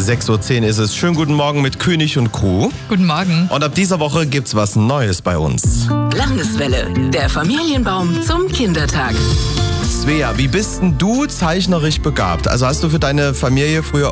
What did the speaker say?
6:10 Uhr ist es. Schönen guten Morgen mit König und Kuh. Guten Morgen. Und ab dieser Woche gibt's was Neues bei uns. Landeswelle, der Familienbaum zum Kindertag. Svea, wie bist denn du zeichnerisch begabt? Also hast du für deine Familie früher